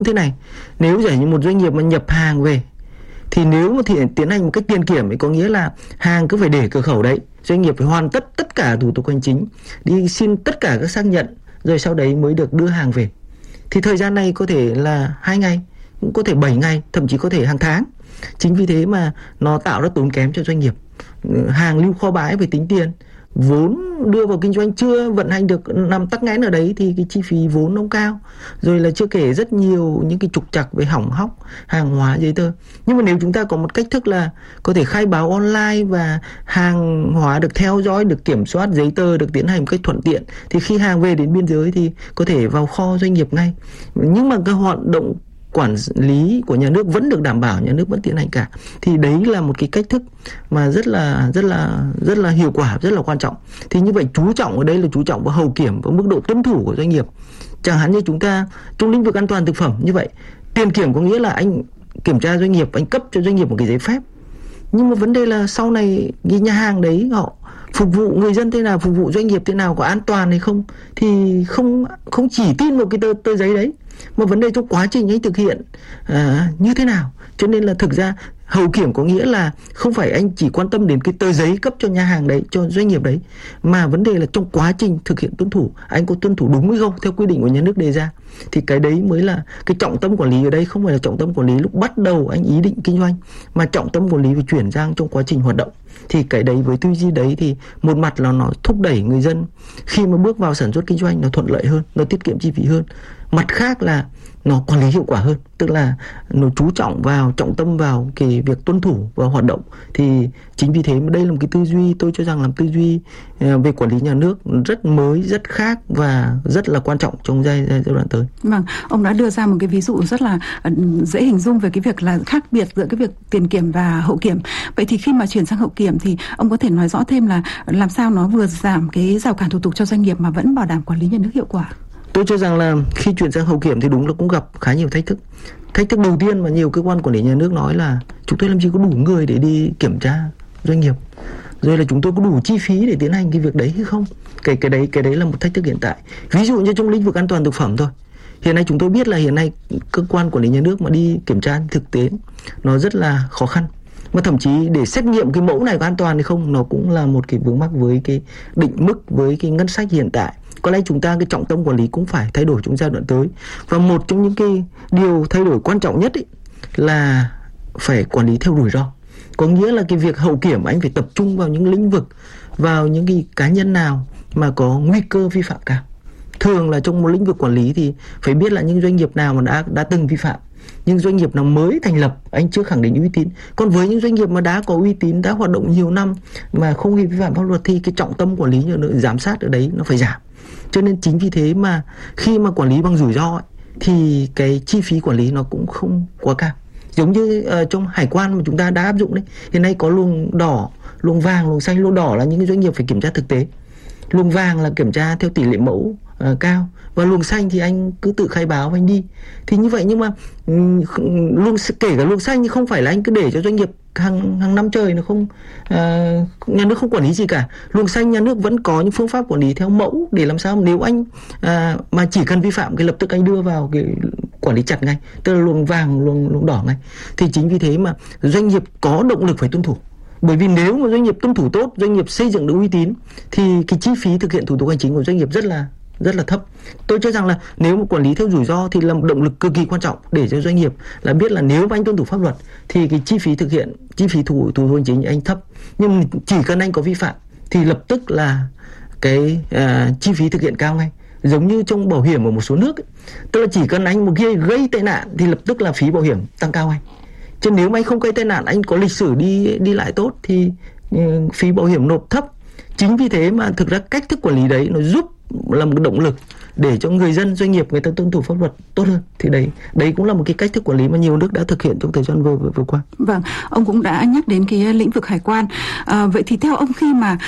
thế này, nếu giả như một doanh nghiệp mà nhập hàng về thì nếu mà tiến hành một cách tiền kiểm thì có nghĩa là hàng cứ phải để cửa khẩu đấy, doanh nghiệp phải hoàn tất cả thủ tục hành chính, đi xin tất cả các xác nhận, rồi sau đấy mới được đưa hàng về. Thì thời gian này có thể là 2 ngày, cũng có thể 7 ngày, thậm chí có thể hàng tháng. Chính vì thế mà nó tạo ra tốn kém cho doanh nghiệp. Hàng lưu kho bãi phải tính tiền, vốn đưa vào kinh doanh chưa vận hành được, nằm tắc nghẽn ở đấy thì cái chi phí vốn nó cao. Rồi là chưa kể rất nhiều những cái trục trặc về hỏng hóc hàng hóa, giấy tờ. Nhưng mà nếu chúng ta có một cách thức là có thể khai báo online và hàng hóa được theo dõi, được kiểm soát, giấy tờ được tiến hành một cách thuận tiện, thì khi hàng về đến biên giới thì có thể vào kho doanh nghiệp ngay. Nhưng mà cái hoạt động quản lý của nhà nước vẫn được đảm bảo, nhà nước vẫn tiến hành cả. Thì đấy là một cái cách thức mà rất là hiệu quả, rất là quan trọng. Thì như vậy chú trọng ở đây là chú trọng vào hậu kiểm và mức độ tuân thủ của doanh nghiệp. Chẳng hạn như chúng ta trong lĩnh vực an toàn thực phẩm như vậy, tiền kiểm có nghĩa là anh kiểm tra doanh nghiệp, anh cấp cho doanh nghiệp một cái giấy phép. Nhưng mà vấn đề là sau này cái nhà hàng đấy họ phục vụ người dân thế nào, phục vụ doanh nghiệp thế nào, có an toàn hay không, thì không chỉ tin vào cái tờ giấy đấy, mà vấn đề trong quá trình anh thực hiện như thế nào. Cho nên là thực ra hậu kiểm có nghĩa là không phải anh chỉ quan tâm đến cái tờ giấy cấp cho nhà hàng đấy, cho doanh nghiệp đấy, mà vấn đề là trong quá trình thực hiện tuân thủ, anh có tuân thủ đúng hay không theo quy định của nhà nước đề ra. Thì cái đấy mới là cái trọng tâm quản lý ở đây, không phải là trọng tâm quản lý lúc bắt đầu anh ý định kinh doanh, mà trọng tâm quản lý phải chuyển sang trong quá trình hoạt động. Thì cái đấy với tư duy đấy thì một mặt là nó thúc đẩy người dân khi mà bước vào sản xuất kinh doanh nó thuận lợi hơn, nó tiết kiệm chi phí hơn. Mặt khác là nó quản lý hiệu quả hơn, tức là nó chú trọng vào, trọng tâm vào cái việc tuân thủ và hoạt động. Thì chính vì thế mà đây là một cái tư duy, tôi cho rằng là tư duy về quản lý nhà nước rất mới, rất khác và rất là quan trọng trong giai đoạn tới. Vâng, ông đã đưa ra một cái ví dụ rất là dễ hình dung về cái việc là khác biệt giữa cái việc tiền kiểm và hậu kiểm. Vậy thì khi mà chuyển sang hậu kiểm thì ông có thể nói rõ thêm là làm sao nó vừa giảm cái rào cản thủ tục cho doanh nghiệp mà vẫn bảo đảm quản lý nhà nước hiệu quả? Tôi cho rằng là khi chuyển sang hậu kiểm thì đúng là cũng gặp khá nhiều thách thức. Thách thức đầu tiên mà nhiều cơ quan quản lý nhà nước nói là chúng tôi làm gì có đủ người để đi kiểm tra doanh nghiệp, rồi là chúng tôi có đủ chi phí để tiến hành cái việc đấy hay không. Cái đấy là một thách thức hiện tại. Ví dụ như trong lĩnh vực an toàn thực phẩm thôi. Hiện nay chúng tôi biết là hiện nay cơ quan quản lý nhà nước mà đi kiểm tra thực tế nó rất là khó khăn. Mà thậm chí để xét nghiệm cái mẫu này có an toàn hay không, nó cũng là một cái vướng mắc với cái định mức, với cái ngân sách hiện tại. Có lẽ chúng ta cái trọng tâm quản lý cũng phải thay đổi trong giai đoạn tới. Và một trong những cái điều thay đổi quan trọng nhất là phải quản lý theo rủi ro. Có nghĩa là cái việc hậu kiểm anh phải tập trung vào những lĩnh vực, vào những cái cá nhân nào mà có nguy cơ vi phạm cao. Thường là trong một lĩnh vực quản lý thì phải biết là những doanh nghiệp nào mà đã từng vi phạm, nhưng doanh nghiệp nào mới thành lập anh chưa khẳng định uy tín. Còn với những doanh nghiệp mà đã có uy tín, đã hoạt động nhiều năm mà không hề vi phạm pháp luật thì cái trọng tâm quản lý giám sát ở đấy nó phải giảm. Cho nên chính vì thế mà khi mà quản lý bằng rủi ro thì cái chi phí quản lý nó cũng không quá cao. Giống như trong hải quan mà chúng ta đã áp dụng đấy, hiện nay có luồng đỏ, luồng vàng, luồng xanh. Luồng đỏ là những cái doanh nghiệp phải kiểm tra thực tế, luồng vàng là kiểm tra theo tỷ lệ mẫu cao, và luồng xanh thì anh cứ tự khai báo và anh đi. Thì như vậy, nhưng mà kể cả luồng xanh thì không phải là anh cứ để cho doanh nghiệp hàng năm trời nó không, nhà nước không quản lý gì cả. Luồng xanh nhà nước vẫn có những phương pháp quản lý theo mẫu để làm sao nếu anh mà chỉ cần vi phạm cái lập tức anh đưa vào cái quản lý chặt ngay, tức là luồng vàng, luồng đỏ ngay. Thì chính vì thế mà doanh nghiệp có động lực phải tuân thủ. Bởi vì nếu mà doanh nghiệp tuân thủ tốt, doanh nghiệp xây dựng được uy tín thì cái chi phí thực hiện thủ tục hành chính của doanh nghiệp rất là thấp. Tôi cho rằng là nếu mà quản lý theo rủi ro thì là một động lực cực kỳ quan trọng để cho doanh nghiệp là biết là nếu mà anh tuân thủ pháp luật thì cái chi phí thực hiện, chi phí thủ tục hành chính anh thấp, nhưng chỉ cần anh có vi phạm thì lập tức là cái chi phí thực hiện cao ngay. Giống như trong bảo hiểm ở một số nước tức là chỉ cần anh một gây tai nạn thì lập tức là phí bảo hiểm tăng cao ngay. Chứ nếu mà anh không gây tai nạn, anh có lịch sử đi lại tốt thì phí bảo hiểm nộp thấp. Chính vì thế mà thực ra cách thức quản lý đấy nó giúp là một động lực để cho người dân, doanh nghiệp người ta tuân thủ pháp luật tốt hơn. Thì đấy cũng là một cái cách thức quản lý mà nhiều nước đã thực hiện trong thời gian vừa qua. Vâng, ông cũng đã nhắc đến cái lĩnh vực hải quan. Vậy thì theo ông, khi mà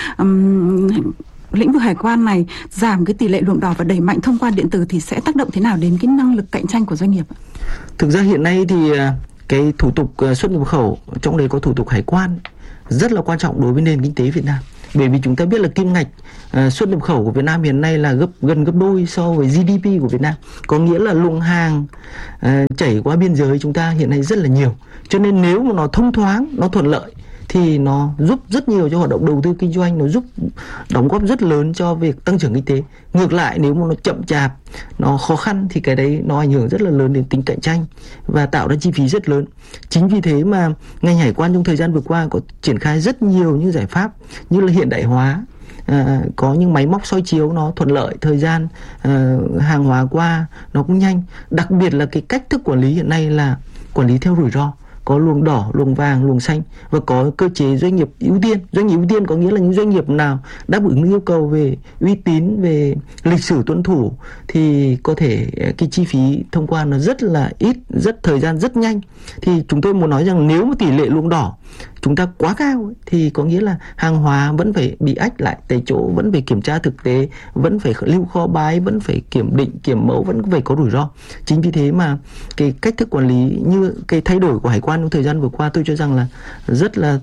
lĩnh vực hải quan này giảm cái tỷ lệ luồng đỏ và đẩy mạnh thông quan điện tử thì sẽ tác động thế nào đến cái năng lực cạnh tranh của doanh nghiệp? Thực ra hiện nay thì cái thủ tục xuất nhập khẩu, trong đấy có thủ tục hải quan rất là quan trọng đối với nền kinh tế Việt Nam. Bởi vì chúng ta biết là kim ngạch xuất nhập khẩu của Việt Nam hiện nay là gần gấp đôi so với GDP của Việt Nam. Có nghĩa là luồng hàng chảy qua biên giới chúng ta hiện nay rất là nhiều. Cho nên nếu mà nó thông thoáng, nó thuận lợi thì nó giúp rất nhiều cho hoạt động đầu tư kinh doanh, nó giúp đóng góp rất lớn cho việc tăng trưởng kinh tế. Ngược lại, nếu mà nó chậm chạp, nó khó khăn thì cái đấy nó ảnh hưởng rất là lớn đến tính cạnh tranh và tạo ra chi phí rất lớn. Chính vì thế mà ngành hải quan trong thời gian vừa qua có triển khai rất nhiều những giải pháp như là hiện đại hóa, có những máy móc soi chiếu nó thuận lợi, thời gian hàng hóa qua nó cũng nhanh. Đặc biệt là cái cách thức quản lý hiện nay là quản lý theo rủi ro, có luồng đỏ, luồng vàng, luồng xanh và có cơ chế doanh nghiệp ưu tiên. Doanh nghiệp ưu tiên có nghĩa là những doanh nghiệp nào đáp ứng yêu cầu về uy tín, về lịch sử tuân thủ thì có thể cái chi phí thông quan nó rất là ít, thời gian rất nhanh. Thì chúng tôi muốn nói rằng nếu mà tỷ lệ luồng đỏ chúng ta quá cao thì có nghĩa là hàng hóa vẫn phải bị ách lại tại chỗ, vẫn phải kiểm tra thực tế, vẫn phải lưu kho bãi, vẫn phải kiểm định, kiểm mẫu, vẫn phải có rủi ro. Chính vì thế mà cái cách thức quản lý như cái thay đổi của hải quan trong thời gian vừa qua tôi cho rằng là rất là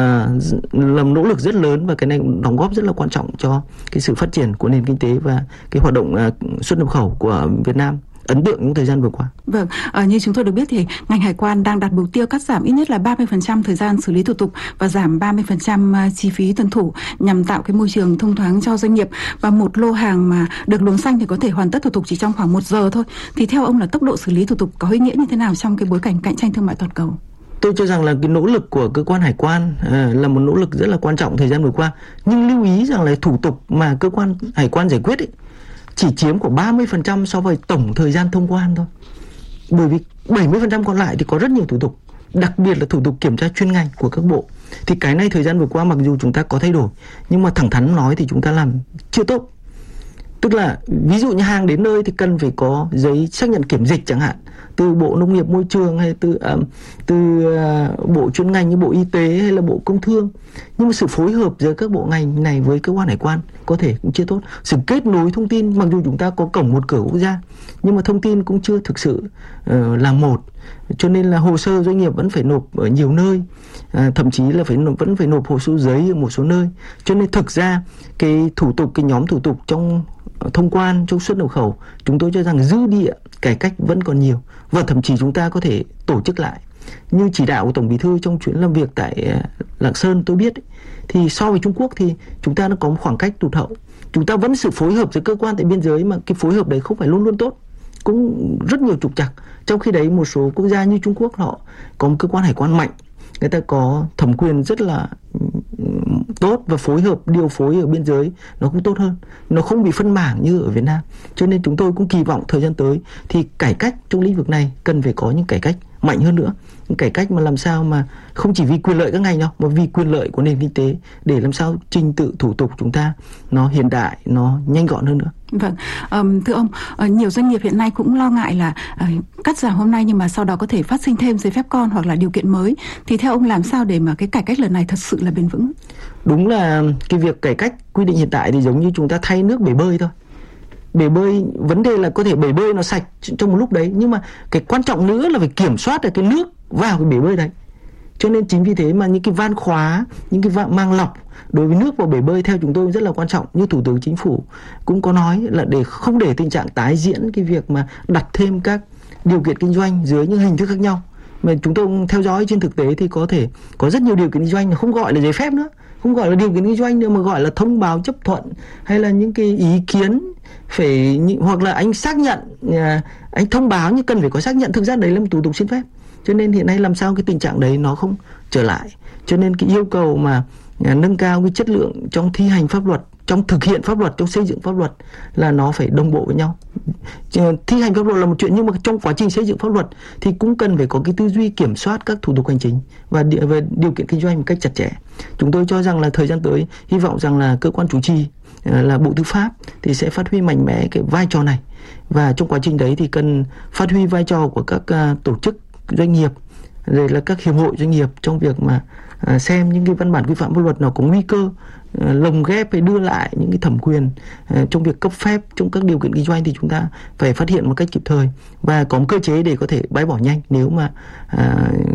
làm nỗ lực rất lớn, và cái này cũng đóng góp rất là quan trọng cho cái sự phát triển của nền kinh tế và cái hoạt động xuất nhập khẩu của Việt Nam ấn tượng trong thời gian vừa qua. Vâng, như chúng tôi được biết thì ngành hải quan đang đặt mục tiêu cắt giảm ít nhất là 30% thời gian xử lý thủ tục và giảm 30% chi phí tuân thủ nhằm tạo cái môi trường thông thoáng cho doanh nghiệp. Và một lô hàng mà được luồng xanh thì có thể hoàn tất thủ tục chỉ trong khoảng 1 giờ thôi. Thì theo ông là tốc độ xử lý thủ tục có ý nghĩa như thế nào trong cái bối cảnh cạnh tranh thương mại toàn cầu? Tôi cho rằng là cái nỗ lực của cơ quan hải quan là một nỗ lực rất là quan trọng thời gian vừa qua. Nhưng lưu ý rằng là thủ tục mà cơ quan hải quan giải quyết chỉ chiếm của 30% so với tổng thời gian thông quan thôi. Bởi vì 70% còn lại thì có rất nhiều thủ tục, đặc biệt là thủ tục kiểm tra chuyên ngành của các bộ. Thì cái này thời gian vừa qua mặc dù chúng ta có thay đổi, nhưng mà thẳng thắn nói thì chúng ta làm chưa tốt. Tức là ví dụ như hàng đến nơi thì cần phải có giấy xác nhận kiểm dịch chẳng hạn, từ Bộ Nông nghiệp Môi trường hay từ bộ chuyên ngành như Bộ Y tế hay là Bộ Công Thương. Nhưng mà sự phối hợp giữa các bộ ngành này với cơ quan hải quan có thể cũng chưa tốt. Sự kết nối thông tin, mặc dù chúng ta có cổng một cửa quốc gia, nhưng mà thông tin cũng chưa thực sự là một. Cho nên là hồ sơ doanh nghiệp vẫn phải nộp ở nhiều nơi, thậm chí là vẫn phải nộp hồ sơ giấy ở một số nơi. Cho nên thực ra cái nhóm thủ tục trong thông quan, trong xuất nhập khẩu, chúng tôi cho rằng dư địa cải cách vẫn còn nhiều, và thậm chí chúng ta có thể tổ chức lại. Như chỉ đạo của Tổng Bí thư trong chuyến làm việc tại Lạng Sơn tôi biết thì so với Trung Quốc thì chúng ta đã có một khoảng cách tụt hậu. Chúng ta vẫn sự phối hợp giữa cơ quan tại biên giới, mà cái phối hợp đấy không phải luôn luôn tốt, cũng rất nhiều trục trặc. Trong khi đấy một số quốc gia như Trung Quốc họ có một cơ quan hải quan mạnh, người ta có thẩm quyền rất là tốt và phối hợp điều phối ở biên giới nó cũng tốt hơn, nó không bị phân mảng như ở Việt Nam. Cho nên chúng tôi cũng kỳ vọng thời gian tới thì cải cách trong lĩnh vực này cần phải có những cải cách mạnh hơn nữa, những cải cách mà làm sao mà không chỉ vì quyền lợi các ngành đâu, mà vì quyền lợi của nền kinh tế, để làm sao trình tự thủ tục chúng ta nó hiện đại, nó nhanh gọn hơn nữa. Vâng, thưa ông, nhiều doanh nghiệp hiện nay cũng lo ngại là cắt giảm hôm nay nhưng mà sau đó có thể phát sinh thêm giấy phép con hoặc là điều kiện mới. Thì theo ông làm sao để mà cái cải cách lần này thật sự là bền vững? Đúng là cái việc cải cách quy định hiện tại thì giống như chúng ta thay nước bể bơi thôi. Bể bơi, vấn đề là có thể bể bơi nó sạch trong một lúc đấy, nhưng mà cái quan trọng nữa là phải kiểm soát được cái nước vào cái bể bơi đấy. Cho nên chính vì thế mà những cái van khóa, những cái mang lọc đối với nước vào bể bơi theo chúng tôi rất là quan trọng. Như Thủ tướng Chính phủ cũng có nói là để không để tình trạng tái diễn cái việc mà đặt thêm các điều kiện kinh doanh dưới những hình thức khác nhau. Mà chúng tôi theo dõi trên thực tế thì có thể có rất nhiều điều kiện kinh doanh là không gọi là giấy phép nữa, không gọi là điều kiện kinh doanh nữa, mà gọi là thông báo chấp thuận, hay là những cái ý kiến phải, hoặc là anh xác nhận, anh thông báo nhưng cần phải có xác nhận, thực ra đấy là một thủ tục xin phép. Cho nên hiện nay làm sao cái tình trạng đấy nó không trở lại. Cho nên cái yêu cầu mà nâng cao cái chất lượng trong thi hành pháp luật, trong thực hiện pháp luật, trong xây dựng pháp luật là nó phải đồng bộ với nhau. Thi hành pháp luật là một chuyện, nhưng mà trong quá trình xây dựng pháp luật thì cũng cần phải có cái tư duy kiểm soát các thủ tục hành chính và điều kiện kinh doanh một cách chặt chẽ. Chúng tôi cho rằng là thời gian tới hy vọng rằng là cơ quan chủ trì là Bộ Tư pháp thì sẽ phát huy mạnh mẽ cái vai trò này, và trong quá trình đấy thì cần phát huy vai trò của các tổ chức doanh nghiệp, rồi là các hiệp hội doanh nghiệp trong việc mà xem những cái văn bản quy phạm pháp luật nào có nguy cơ lồng ghép hay đưa lại những cái thẩm quyền trong việc cấp phép, trong các điều kiện kinh doanh thì chúng ta phải phát hiện một cách kịp thời và có một cơ chế để có thể bãi bỏ nhanh nếu mà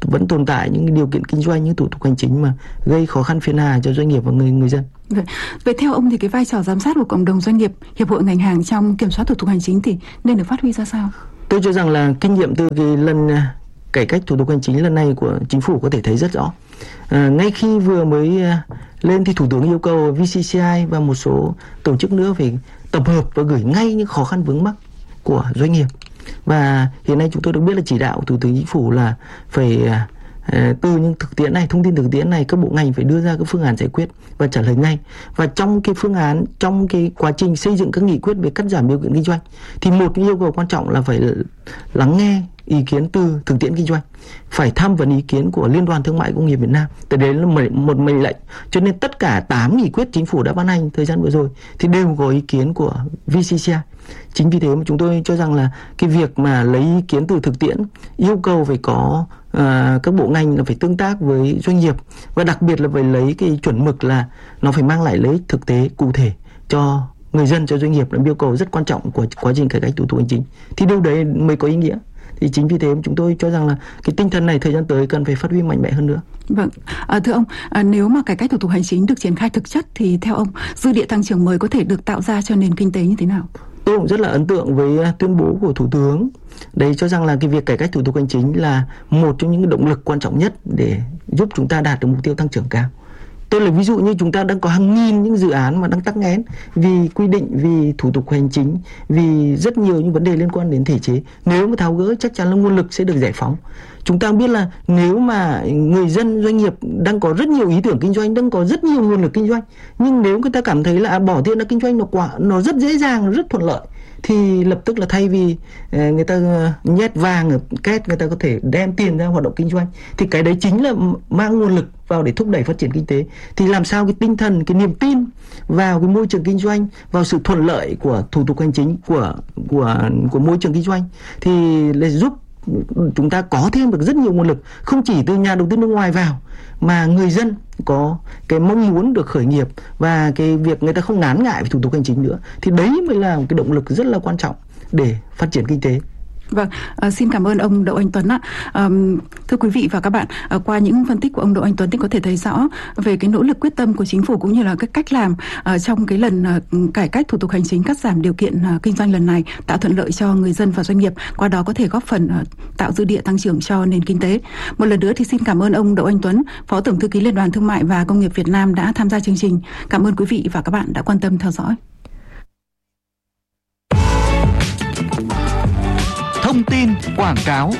vẫn tồn tại những điều kiện kinh doanh, những thủ tục hành chính mà gây khó khăn phiền hà cho doanh nghiệp và người dân. Vậy theo ông thì cái vai trò giám sát của cộng đồng doanh nghiệp, hiệp hội ngành hàng trong kiểm soát thủ tục hành chính thì nên được phát huy ra sao? Tôi cho rằng là kinh nghiệm từ cái lần cải cách thủ tục hành chính lần này của chính phủ có thể thấy rất rõ. Ngay khi vừa mới lên thì Thủ tướng yêu cầu VCCI và một số tổ chức nữa phải tập hợp và gửi ngay những khó khăn vướng mắc của doanh nghiệp. Và hiện nay chúng tôi được biết là chỉ đạo Thủ tướng Chính phủ là phải từ những thực tiễn này, thông tin thực tiễn này, các bộ ngành phải đưa ra các phương án giải quyết và trả lời ngay. Và trong cái phương án, trong cái quá trình xây dựng các nghị quyết về cắt giảm điều kiện kinh doanh thì một cái yêu cầu quan trọng là phải lắng nghe ý kiến từ thực tiễn kinh doanh, phải tham vấn ý kiến của Liên đoàn Thương mại Công nghiệp Việt Nam. Từ đấy là một mệnh lệnh, cho nên tất cả 8 nghị quyết chính phủ đã ban hành thời gian vừa rồi thì đều có ý kiến của VCCI. Chính vì thế mà chúng tôi cho rằng là cái việc mà lấy ý kiến từ thực tiễn, yêu cầu phải có các bộ ngành là phải tương tác với doanh nghiệp, và đặc biệt là phải lấy cái chuẩn mực là nó phải mang lại lợi ích thực tế cụ thể cho người dân, cho doanh nghiệp, là yêu cầu rất quan trọng của quá trình cải cách thủ tục hành chính, thì điều đấy mới có ý nghĩa. Thì chính vì thế chúng tôi cho rằng là cái tinh thần này thời gian tới cần phải phát huy mạnh mẽ hơn nữa. Vâng, thưa ông, nếu mà cải cách thủ tục hành chính được triển khai thực chất thì theo ông, dư địa tăng trưởng mới có thể được tạo ra cho nền kinh tế như thế nào? Tôi cũng rất là ấn tượng với tuyên bố của Thủ tướng. Đấy, cho rằng là cái việc cải cách thủ tục hành chính là một trong những động lực quan trọng nhất để giúp chúng ta đạt được mục tiêu tăng trưởng cao. Tôi lấy ví dụ như chúng ta đang có hàng nghìn những dự án mà đang tắc nghẽn vì quy định, vì thủ tục hành chính, vì rất nhiều những vấn đề liên quan đến thể chế. Nếu mà tháo gỡ chắc chắn là nguồn lực sẽ được giải phóng. Chúng ta biết là nếu mà người dân, doanh nghiệp đang có rất nhiều ý tưởng kinh doanh, đang có rất nhiều nguồn lực kinh doanh, nhưng nếu người ta cảm thấy là bỏ tiền ra kinh doanh nó rất dễ dàng, nó rất thuận lợi, thì lập tức là thay vì người ta nhét vàng ở két, người ta có thể đem tiền ra hoạt động kinh doanh. Thì cái đấy chính là mang nguồn lực vào để thúc đẩy phát triển kinh tế. Thì làm sao cái tinh thần, cái niềm tin vào cái môi trường kinh doanh, vào sự thuận lợi của thủ tục hành chính, của môi trường kinh doanh, thì lại giúp chúng ta có thêm được rất nhiều nguồn lực, không chỉ từ nhà đầu tư nước ngoài vào, mà người dân có cái mong muốn được khởi nghiệp và cái việc người ta không ngán ngại về thủ tục hành chính nữa. Thì đấy mới là một cái động lực rất là quan trọng để phát triển kinh tế. Vâng, xin cảm ơn ông Đậu Anh Tuấn ạ. Thưa quý vị và các bạn, qua những phân tích của ông Đậu Anh Tuấn thì có thể thấy rõ về cái nỗ lực quyết tâm của chính phủ cũng như là cái cách làm trong cái lần cải cách thủ tục hành chính, cắt giảm điều kiện kinh doanh lần này, tạo thuận lợi cho người dân và doanh nghiệp, qua đó có thể góp phần tạo dư địa tăng trưởng cho nền kinh tế. Một lần nữa thì xin cảm ơn ông Đậu Anh Tuấn, Phó Tổng thư ký Liên đoàn Thương mại và Công nghiệp Việt Nam đã tham gia chương trình. Cảm ơn quý vị và các bạn đã quan tâm theo dõi. Thông tin quảng cáo.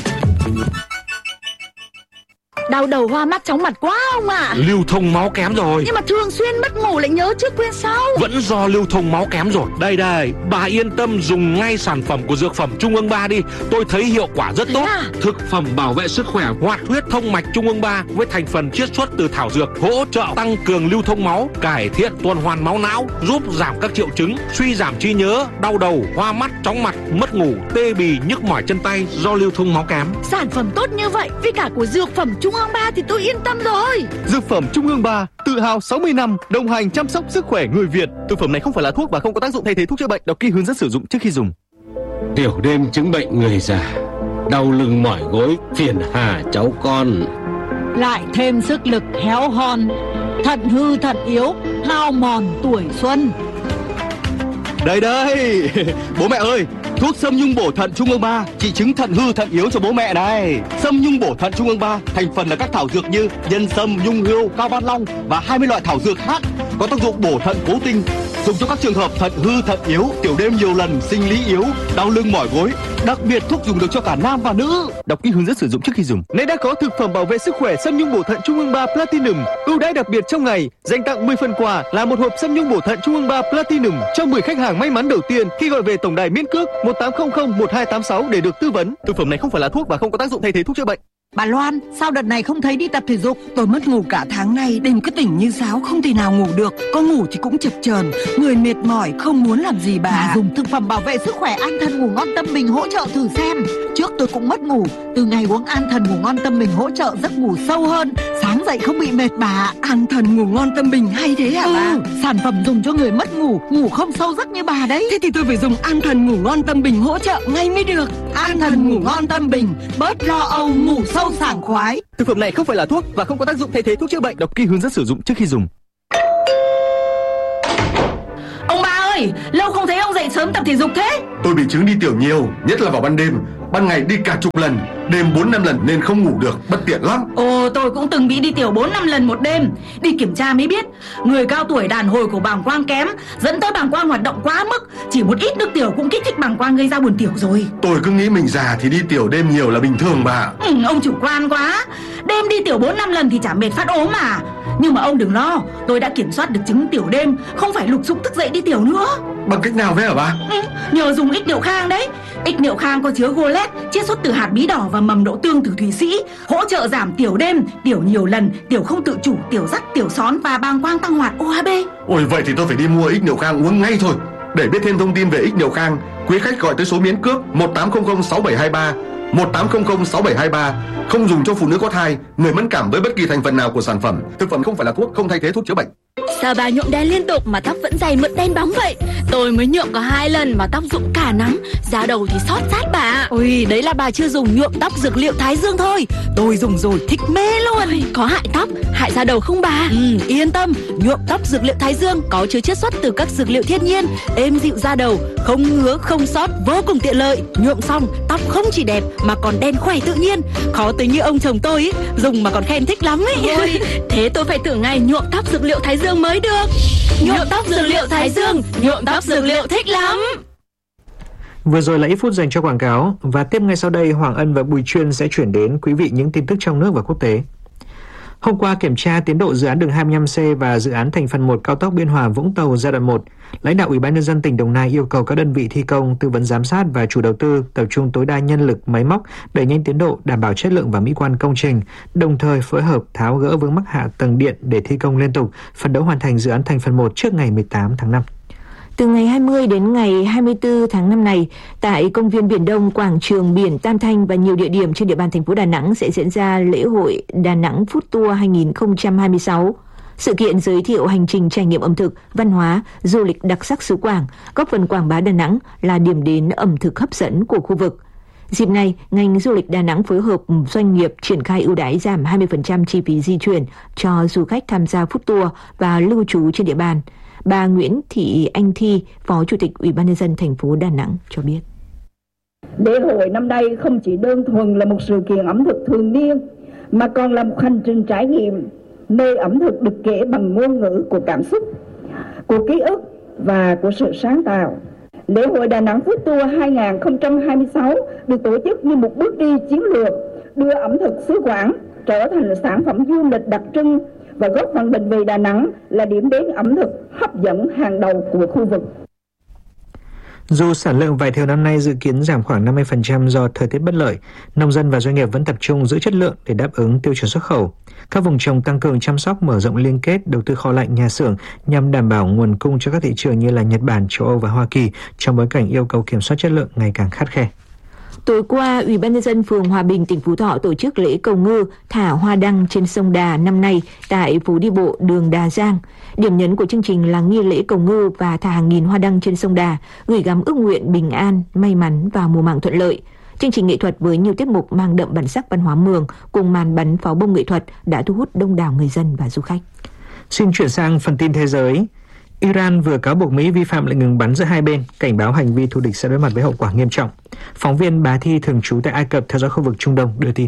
Đau đầu hoa mắt chóng mặt quá ông ạ. Lưu thông máu kém rồi. Nhưng mà thường xuyên mất ngủ lại nhớ trước quên sau. Vẫn do lưu thông máu kém rồi. Đây, bà yên tâm dùng ngay sản phẩm của Dược phẩm Trung ương 3 đi. Tôi thấy hiệu quả rất tốt. Thực phẩm bảo vệ sức khỏe hoạt huyết thông mạch Trung ương 3 với thành phần chiết xuất từ thảo dược, hỗ trợ tăng cường lưu thông máu, cải thiện tuần hoàn máu não, giúp giảm các triệu chứng suy giảm trí nhớ, đau đầu, hoa mắt, chóng mặt, mất ngủ, tê bì, nhức mỏi chân tay do lưu thông máu kém. Sản phẩm tốt như vậy với cả của Dược phẩm Trung ương 3 thì tôi yên tâm rồi. Dược phẩm Trung ương 3 tự hào 60 năm đồng hành chăm sóc sức khỏe người Việt. Thực phẩm này không phải là thuốc và không có tác dụng thay thế thuốc chữa bệnh. Đọc kỹ hướng dẫn sử dụng trước khi dùng. Tiểu đêm chứng bệnh người già, đau lưng mỏi gối phiền hà cháu con. Lại thêm sức lực héo hon, thận hư thận yếu, hao mòn tuổi xuân. Đây, bố mẹ ơi, thuốc Sâm Nhung bổ thận Trung ương 3 trị chứng thận hư thận yếu cho bố mẹ này. Sâm Nhung bổ thận Trung ương 3 thành phần là các thảo dược như nhân sâm, nhung hươu, cao ban long và 20 loại thảo dược khác có tác dụng bổ thận cố tinh, dùng cho các trường hợp thận hư thận yếu, tiểu đêm nhiều lần, sinh lý yếu, đau lưng mỏi gối. Đặc biệt thuốc dùng được cho cả nam và nữ. Đọc kỹ hướng dẫn sử dụng trước khi dùng. Nay đã có thực phẩm bảo vệ sức khỏe Sâm Nhung bổ thận Trung ương 3 Platinum ưu đãi đặc biệt trong ngày, dành tặng 10 phần quà là một hộp Sâm Nhung bổ thận Trung ương 3 Platinum cho 10 khách hàng may mắn đầu tiên khi gọi về tổng đài miễn cước 1800 1286 để được tư vấn. Thực phẩm này không phải là thuốc và không có tác dụng thay thế thuốc chữa bệnh. Bà Loan, sao đợt này không thấy đi tập thể dục? Tôi mất ngủ cả tháng nay, đêm cứ tỉnh như sáo, không thể nào ngủ được. Có ngủ thì cũng chập chờn, người mệt mỏi, không muốn làm gì bà. Dùng thực phẩm bảo vệ sức khỏe An Thần ngủ ngon tâm bình hỗ trợ thử xem. Trước tôi cũng mất ngủ. Từ ngày uống An Thần Ngủ Ngon Tâm Bình hỗ trợ giấc ngủ sâu hơn, sáng dậy không bị mệt bà. An Thần Ngủ Ngon Tâm Bình hay thế hả bà? Sản phẩm dùng cho người mất ngủ, ngủ không sâu giấc như bà đấy. Thế thì tôi phải dùng An Thần Ngủ Ngon Tâm Bình hỗ trợ ngay mới được. An Thần Ngủ Ngon Tâm Bình, bớt lo âu, ngủ sâu sảng khoái. Thực phẩm này không phải là thuốc và không có tác dụng thay thế thuốc chữa bệnh. Đọc kỹ hướng dẫn sử dụng trước khi dùng. Ông ba ơi, lâu không thấy ông dậy sớm tập thể dục thế. Tôi bị chứng đi tiểu nhiều, nhất là vào ban đêm. Ban ngày đi cả chục lần, đêm 4-5 lần nên không ngủ được, bất tiện lắm. Ồ, tôi cũng từng bị đi tiểu 4-5 lần một đêm. Đi kiểm tra mới biết, người cao tuổi đàn hồi của bàng quang kém, dẫn tới bàng quang hoạt động quá mức. Chỉ một ít nước tiểu cũng kích thích bàng quang gây ra buồn tiểu rồi. Tôi cứ nghĩ mình già thì đi tiểu đêm nhiều là bình thường bà. Ông chủ quan quá. Đêm đi tiểu 4-5 lần thì chả mệt phát ốm mà. Nhưng mà ông đừng lo, tôi đã kiểm soát được chứng tiểu đêm, không phải lục sục thức dậy đi tiểu nữa. Bằng cách nào vậy hả bà? Nhờ dùng ích niệu khang đấy. Ích niệu khang có chứa golet, chiết xuất từ hạt bí đỏ và mầm đậu tương từ Thụy Sĩ, hỗ trợ giảm tiểu đêm, tiểu nhiều lần, tiểu không tự chủ, tiểu rắt, tiểu són và bàng quang tăng hoạt OHB. Ôi vậy thì tôi phải đi mua ích niệu khang uống ngay thôi. Để biết thêm thông tin về ích niệu khang, quý khách gọi tới số miễn cước 1800 6723, 1800 6723. Không dùng cho phụ nữ có thai, người mẫn cảm với bất kỳ thành phần nào của sản phẩm. Thực phẩm không phải là thuốc, không thay thế thuốc chữa bệnh. Sao bà nhuộm đen liên tục mà tóc vẫn dày mượt đen bóng vậy? Tôi mới nhuộm có 2 lần mà tóc rụng cả nắng, da đầu thì xót rát bà. Ôi, đấy là bà chưa dùng nhuộm tóc dược liệu Thái Dương thôi. Tôi dùng rồi thích mê luôn. Ôi, có hại tóc, hại da đầu không bà? Yên tâm, nhuộm tóc dược liệu Thái Dương có chứa chiết xuất từ các dược liệu thiên nhiên, êm dịu da đầu, không ngứa không xót, vô cùng tiện lợi. Nhuộm xong tóc không chỉ đẹp mà còn đen khỏe tự nhiên. Khó tính như ông chồng tôi ý, dùng mà còn khen thích lắm ấy. Ôi, thế tôi phải thử ngày nhuộm tóc dược liệu Thái Dương mới được. Nhuộm tóc dược liệu Thái Dương, nhuộm tóc dược liệu thích lắm. Vừa rồi là ít phút dành cho quảng cáo, và tiếp ngay sau đây Hoàng Ân và Bùi Chuyên sẽ chuyển đến quý vị những tin tức trong nước và quốc tế. Hôm qua kiểm tra tiến độ dự án đường 25C và dự án thành phần 1 cao tốc Biên Hòa - Vũng Tàu giai đoạn 1, lãnh đạo Ủy ban nhân dân tỉnh Đồng Nai yêu cầu các đơn vị thi công, tư vấn giám sát và chủ đầu tư tập trung tối đa nhân lực, máy móc, đẩy nhanh tiến độ, đảm bảo chất lượng và mỹ quan công trình, đồng thời phối hợp tháo gỡ vướng mắc hạ tầng điện để thi công liên tục, phấn đấu hoàn thành dự án thành phần 1 trước ngày 18 tháng 5. Từ ngày 20 đến ngày 24 tháng 5 này, tại công viên Biển Đông, quảng trường biển Tam Thanh và nhiều địa điểm trên địa bàn thành phố Đà Nẵng sẽ diễn ra lễ hội Đà Nẵng Food Tour 2026. Sự kiện giới thiệu hành trình trải nghiệm ẩm thực, văn hóa, du lịch đặc sắc xứ Quảng, góp phần quảng bá Đà Nẵng là điểm đến ẩm thực hấp dẫn của khu vực. Dịp này, ngành du lịch Đà Nẵng phối hợp doanh nghiệp triển khai ưu đãi giảm 20% chi phí di chuyển cho du khách tham gia Food Tour và lưu trú trên địa bàn. Bà Nguyễn Thị Anh Thi, Phó Chủ tịch Ủy ban nhân dân thành phố Đà Nẵng cho biết. Lễ hội năm nay không chỉ đơn thuần là một sự kiện ẩm thực thường niên mà còn là một hành trình trải nghiệm nơi ẩm thực được kể bằng ngôn ngữ của cảm xúc, của ký ức và của sự sáng tạo. Lễ hội Đà Nẵng Food Tour 2026 được tổ chức như một bước đi chiến lược đưa ẩm thực xứ Quảng trở thành sản phẩm du lịch đặc trưng và góp phần định vị Đà Nẵng là điểm đến ẩm thực hấp dẫn hàng đầu của khu vực. Dù sản lượng vải thiều năm nay dự kiến giảm khoảng 50% do thời tiết bất lợi, nông dân và doanh nghiệp vẫn tập trung giữ chất lượng để đáp ứng tiêu chuẩn xuất khẩu. Các vùng trồng tăng cường chăm sóc, mở rộng liên kết, đầu tư kho lạnh, nhà xưởng nhằm đảm bảo nguồn cung cho các thị trường như là Nhật Bản, châu Âu và Hoa Kỳ trong bối cảnh yêu cầu kiểm soát chất lượng ngày càng khắt khe. Tối qua, Ủy ban nhân dân phường Hòa Bình, tỉnh Phú Thọ tổ chức lễ cầu ngư thả hoa đăng trên sông Đà năm nay tại phố đi bộ đường Đà Giang. Điểm nhấn của chương trình là nghi lễ cầu ngư và thả hàng nghìn hoa đăng trên sông Đà, gửi gắm ước nguyện bình an, may mắn và mùa màng thuận lợi. Chương trình nghệ thuật với nhiều tiết mục mang đậm bản sắc văn hóa Mường cùng màn bắn pháo bông nghệ thuật đã thu hút đông đảo người dân và du khách. Xin chuyển sang phần tin thế giới. Iran vừa cáo buộc Mỹ vi phạm lệnh ngừng bắn giữa hai bên, cảnh báo hành vi thù địch sẽ đối mặt với hậu quả nghiêm trọng. Phóng viên Bá Thi thường trú tại Ai Cập theo dõi khu vực Trung Đông đưa tin.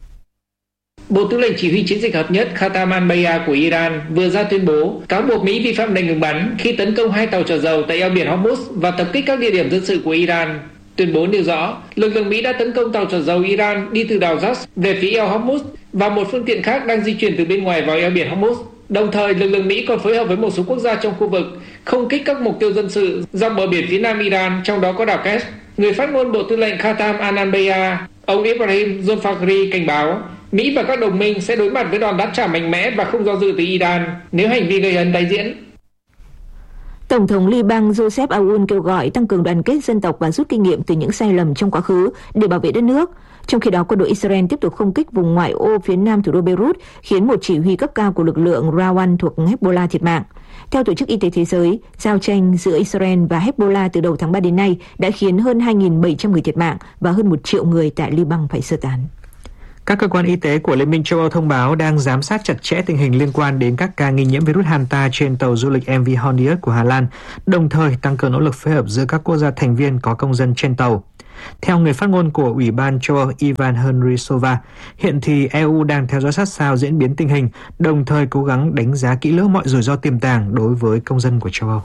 Bộ Tư lệnh Chỉ huy Chiến dịch Hợp nhất Khatam al-Bayya của Iran vừa ra tuyên bố cáo buộc Mỹ vi phạm lệnh ngừng bắn khi tấn công 2 tàu chở dầu tại eo biển Hormuz và tập kích các địa điểm dân sự của Iran. Tuyên bố nêu rõ, lực lượng Mỹ đã tấn công tàu chở dầu Iran đi từ đảo Ras về phía eo Hormuz và một phương tiện khác đang di chuyển từ bên ngoài vào eo biển Hormuz. Đồng thời, lực lượng Mỹ còn phối hợp với một số quốc gia trong khu vực không kích các mục tiêu dân sự dọc bờ biển phía nam Iran, trong đó có đảo Kesh. Người phát ngôn Bộ Tư lệnh Khatam al-Bayya, ông Ibrahim Zulfakhri cảnh báo Mỹ và các đồng minh sẽ đối mặt với đòn đáp trả mạnh mẽ và không do dự từ Iran nếu hành vi gây hấn tái diễn. Tổng thống Liban Joseph Aoun kêu gọi tăng cường đoàn kết dân tộc và rút kinh nghiệm từ những sai lầm trong quá khứ để bảo vệ đất nước. Trong khi đó, quân đội Israel tiếp tục không kích vùng ngoại ô phía nam thủ đô Beirut, khiến một chỉ huy cấp cao của lực lượng Rawan thuộc Hezbollah thiệt mạng. Theo Tổ chức Y tế Thế giới, giao tranh giữa Israel và Hezbollah từ đầu tháng 3 đến nay đã khiến hơn 2.700 người thiệt mạng và hơn 1 triệu người tại Liban phải sơ tán. Các cơ quan y tế của Liên minh châu Âu thông báo đang giám sát chặt chẽ tình hình liên quan đến các ca nghi nhiễm virus Hanta trên tàu du lịch MV Hondius của Hà Lan, đồng thời tăng cường nỗ lực phối hợp giữa các quốc gia thành viên có công dân trên tàu. Theo người phát ngôn của Ủy ban châu Âu Ivan Henrysova, hiện thì EU đang theo dõi sát sao diễn biến tình hình, đồng thời cố gắng đánh giá kỹ lưỡng mọi rủi ro tiềm tàng đối với công dân của châu Âu.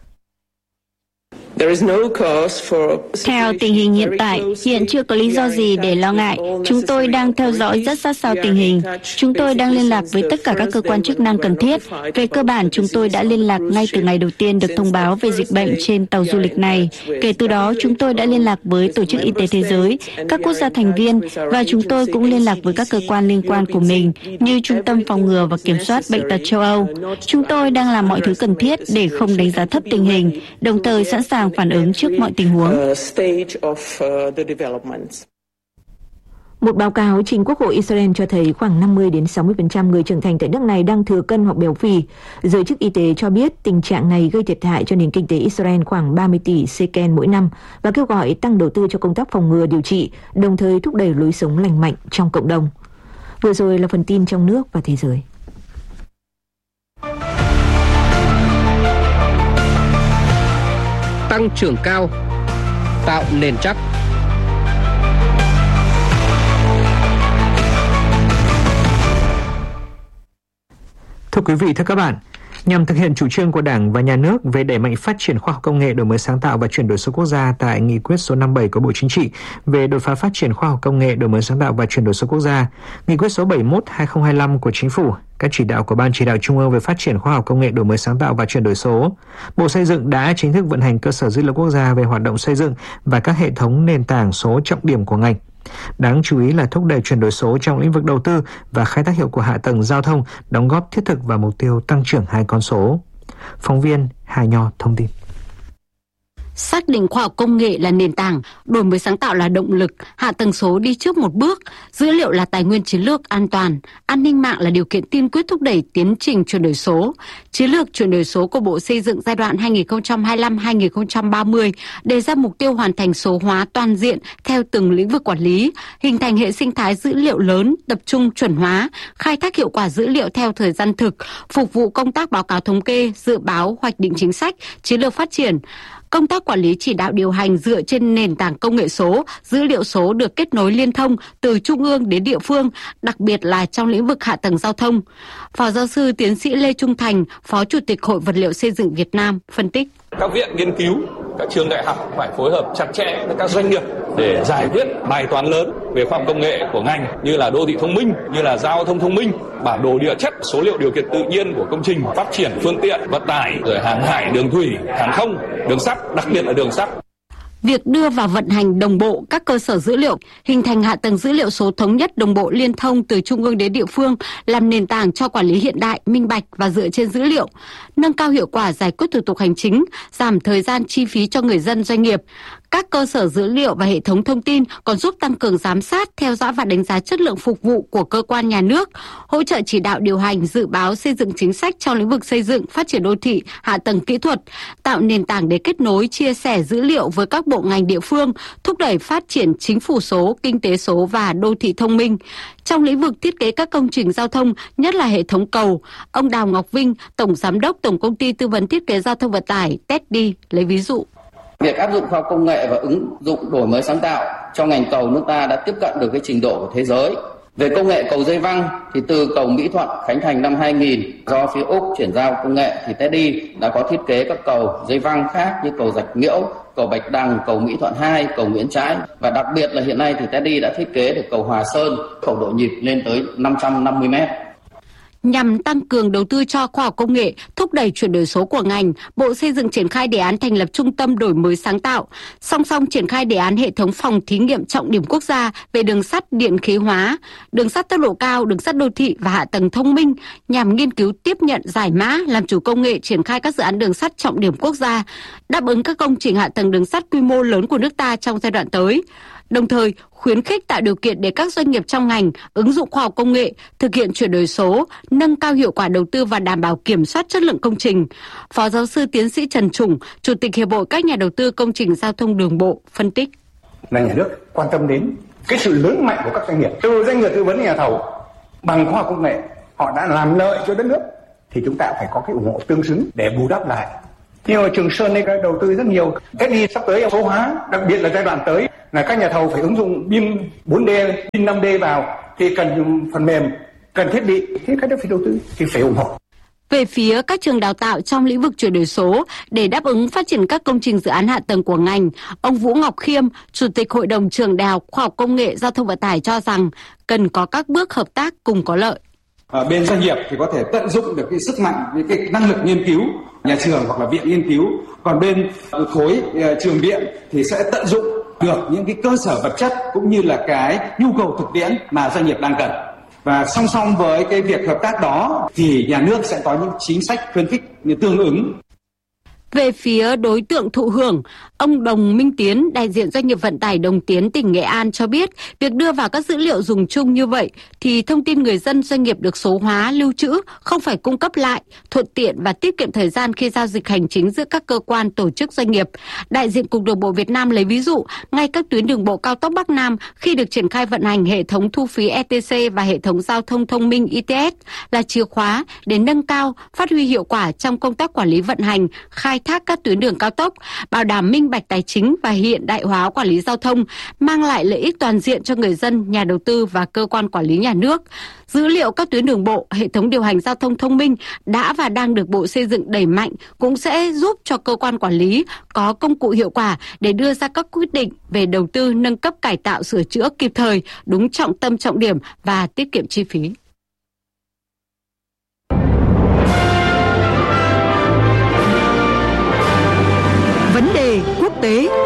Theo tình hình hiện tại, hiện chưa có lý do gì để lo ngại. Chúng tôi đang theo dõi rất sát sao tình hình. Chúng tôi đang liên lạc với tất cả các cơ quan chức năng cần thiết. Về cơ bản, chúng tôi đã liên lạc ngay từ ngày đầu tiên được thông báo về dịch bệnh trên tàu du lịch này. Kể từ đó, chúng tôi đã liên lạc với Tổ chức Y tế Thế giới, các quốc gia thành viên và chúng tôi cũng liên lạc với các cơ quan liên quan của mình như Trung tâm Phòng ngừa và Kiểm soát Bệnh tật châu Âu. Chúng tôi đang làm mọi thứ cần thiết để không đánh giá thấp tình hình, đồng thời sẵn sàng phản ứng trước mọi tình huống. Một báo cáo trình Quốc hội Israel cho thấy khoảng 50 đến 60% người trưởng thành tại nước này đang thừa cân hoặc béo phì. Giới chức y tế cho biết tình trạng này gây thiệt hại cho nền kinh tế Israel khoảng 30 tỷ shekel mỗi năm và kêu gọi tăng đầu tư cho công tác phòng ngừa điều trị, đồng thời thúc đẩy lối sống lành mạnh trong cộng đồng. Vừa rồi là phần tin trong nước và thế giới. Tăng trưởng cao, tạo nền chắc. Thưa quý vị, thưa các bạn, nhằm thực hiện chủ trương của Đảng và Nhà nước về đẩy mạnh phát triển khoa học công nghệ, đổi mới sáng tạo và chuyển đổi số quốc gia tại Nghị quyết số 57 của Bộ Chính trị về đột phá phát triển khoa học công nghệ, đổi mới sáng tạo và chuyển đổi số quốc gia, Nghị quyết số 71/2025 của Chính phủ, các chỉ đạo của Ban Chỉ đạo Trung ương về phát triển khoa học công nghệ, đổi mới sáng tạo và chuyển đổi số, Bộ Xây dựng đã chính thức vận hành cơ sở dữ liệu quốc gia về hoạt động xây dựng và các hệ thống nền tảng số trọng điểm của ngành. Đáng chú ý là thúc đẩy chuyển đổi số trong lĩnh vực đầu tư và khai thác hiệu quả hạ tầng giao thông, đóng góp thiết thực vào mục tiêu tăng trưởng 2 con số. Phóng viên Hà Nho thông tin. Xác định khoa học công nghệ là nền tảng, đổi mới sáng tạo là động lực, hạ tầng số đi trước một bước, dữ liệu là tài nguyên chiến lược an toàn, an ninh mạng là điều kiện tiên quyết thúc đẩy tiến trình chuyển đổi số. Chiến lược chuyển đổi số của Bộ Xây dựng giai đoạn 2025-2030 đề ra mục tiêu hoàn thành số hóa toàn diện theo từng lĩnh vực quản lý, hình thành hệ sinh thái dữ liệu lớn, tập trung chuẩn hóa, khai thác hiệu quả dữ liệu theo thời gian thực, phục vụ công tác báo cáo thống kê, dự báo, hoạch định chính sách, chiến lược phát triển. Công tác quản lý chỉ đạo điều hành dựa trên nền tảng công nghệ số, dữ liệu số được kết nối liên thông từ trung ương đến địa phương, đặc biệt là trong lĩnh vực hạ tầng giao thông. Phó giáo sư tiến sĩ Lê Trung Thành, Phó Chủ tịch Hội Vật liệu Xây dựng Việt Nam phân tích. Các viện nghiên cứu, các trường đại học phải phối hợp chặt chẽ với các doanh nghiệp để giải quyết bài toán lớn về khoa học công nghệ của ngành như là đô thị thông minh, như là giao thông thông minh, bản đồ địa chất, số liệu điều kiện tự nhiên của công trình, phát triển phương tiện vận tải, rồi hàng hải, đường thủy, hàng không, đường sắt, đặc biệt là đường sắt. Việc đưa vào vận hành đồng bộ các cơ sở dữ liệu, hình thành hạ tầng dữ liệu số thống nhất đồng bộ liên thông từ trung ương đến địa phương, làm nền tảng cho quản lý hiện đại, minh bạch và dựa trên dữ liệu, nâng cao hiệu quả giải quyết thủ tục hành chính, giảm thời gian chi phí cho người dân doanh nghiệp. Các cơ sở dữ liệu và hệ thống thông tin còn giúp tăng cường giám sát, theo dõi và đánh giá chất lượng phục vụ của cơ quan nhà nước, hỗ trợ chỉ đạo điều hành, dự báo xây dựng chính sách trong lĩnh vực xây dựng, phát triển đô thị, hạ tầng kỹ thuật, tạo nền tảng để kết nối, chia sẻ dữ liệu với các bộ ngành địa phương, thúc đẩy phát triển chính phủ số, kinh tế số và đô thị thông minh. Trong lĩnh vực thiết kế các công trình giao thông, nhất là hệ thống cầu, ông Đào Ngọc Vinh, Tổng Giám đốc Tổng Công ty Tư vấn Thiết kế Giao thông Vận tải TEDdy lấy ví dụ. Việc áp dụng khoa học công nghệ và ứng dụng đổi mới sáng tạo trong ngành cầu nước ta đã tiếp cận được cái trình độ của thế giới. Về công nghệ cầu dây văng thì từ cầu Mỹ Thuận khánh thành năm 2000 do phía Úc chuyển giao công nghệ thì TEDdy đã có thiết kế các cầu dây văng khác như cầu Rạch Miễu, cầu Bạch Đằng, cầu Mỹ Thuận 2, cầu Nguyễn Trãi và đặc biệt là hiện nay thì TEDdy đã thiết kế được cầu Hòa Sơn, khẩu độ nhịp lên tới 550 m. Nhằm tăng cường đầu tư cho khoa học công nghệ, thúc đẩy chuyển đổi số của ngành, Bộ Xây dựng triển khai đề án thành lập Trung tâm Đổi mới sáng tạo, song song triển khai đề án hệ thống phòng thí nghiệm trọng điểm quốc gia về đường sắt điện khí hóa, đường sắt tốc độ cao, đường sắt đô thị và hạ tầng thông minh nhằm nghiên cứu tiếp nhận, giải mã, làm chủ công nghệ triển khai các dự án đường sắt trọng điểm quốc gia, đáp ứng các công trình hạ tầng đường sắt quy mô lớn của nước ta trong giai đoạn tới. Đồng thời, khuyến khích tạo điều kiện để các doanh nghiệp trong ngành ứng dụng khoa học công nghệ, thực hiện chuyển đổi số, nâng cao hiệu quả đầu tư và đảm bảo kiểm soát chất lượng công trình. Phó giáo sư tiến sĩ Trần Trùng, Chủ tịch Hiệp hội các nhà đầu tư công trình giao thông đường bộ, phân tích. Là nhà nước quan tâm đến cái sự lớn mạnh của các doanh nghiệp, từ doanh nghiệp tư vấn nhà thầu bằng khoa học công nghệ, họ đã làm lợi cho đất nước, thì chúng ta phải có cái ủng hộ tương xứng để bù đắp lại. Nhưng mà Trường Sơn đây đầu tư rất nhiều, cách đi sắp tới số hóa, đặc biệt là giai đoạn tới là các nhà thầu phải ứng dụng BIM 4D, BIM 5D vào, thì cần dùng phần mềm, cần thiết bị, thế cái đó phải đầu tư, thì phải ủng hộ. Về phía các trường đào tạo trong lĩnh vực chuyển đổi số để đáp ứng phát triển các công trình dự án hạ tầng của ngành, ông Vũ Ngọc Khiêm, Chủ tịch Hội đồng Trường Đại học Khoa học Công nghệ Giao thông Vận tải cho rằng cần có các bước hợp tác cùng có lợi. Bên doanh nghiệp thì có thể tận dụng được cái sức mạnh, cái năng lực nghiên cứu, nhà trường hoặc là viện nghiên cứu. Còn bên khối trường viện thì sẽ tận dụng được những cái cơ sở vật chất cũng như là cái nhu cầu thực tiễn mà doanh nghiệp đang cần. Và song song với cái việc hợp tác đó thì nhà nước sẽ có những chính sách khuyến khích tương ứng. Về phía đối tượng thụ hưởng, ông Đồng Minh Tiến, đại diện doanh nghiệp vận tải Đồng Tiến tỉnh Nghệ An cho biết, việc đưa vào các dữ liệu dùng chung như vậy thì thông tin người dân doanh nghiệp được số hóa, lưu trữ, không phải cung cấp lại, thuận tiện và tiết kiệm thời gian khi giao dịch hành chính giữa các cơ quan, tổ chức doanh nghiệp. Đại diện Cục Đường bộ Việt Nam lấy ví dụ, ngay các tuyến đường bộ cao tốc Bắc Nam khi được triển khai vận hành hệ thống thu phí ETC và hệ thống giao thông thông minh ITS là chìa khóa để nâng cao, phát huy hiệu quả trong công tác quản lý vận hành, khai thác các tuyến đường cao tốc, bảo đảm minh bạch tài chính và hiện đại hóa quản lý giao thông, mang lại lợi ích toàn diện cho người dân, nhà đầu tư và cơ quan quản lý nhà nước. Dữ liệu các tuyến đường bộ, hệ thống điều hành giao thông thông minh đã và đang được Bộ Xây dựng đẩy mạnh cũng sẽ giúp cho cơ quan quản lý có công cụ hiệu quả để đưa ra các quyết định về đầu tư, nâng cấp, cải tạo, sửa chữa kịp thời, đúng trọng tâm trọng điểm và tiết kiệm chi phí. Vấn đề quốc tế.